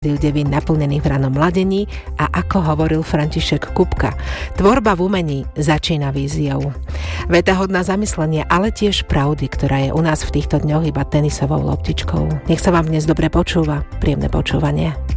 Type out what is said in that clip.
devín naplnených v ranom mladení a ako hovoril František Kupka, tvorba v umení začína víziou. Veta hodná zamyslenia, ale tiež pravdy, ktorá je u nás v týchto dňoch iba tenisovou loptičkou. Nech sa vám dnes dobre počúva, príjemné počúvanie.